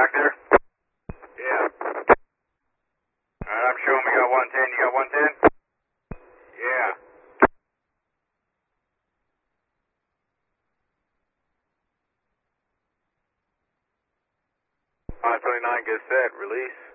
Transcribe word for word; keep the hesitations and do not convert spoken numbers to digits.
back there? Yeah. Alright, I'm showing we got one ten. You got one ten? Yeah. five twenty-nine, get set, release.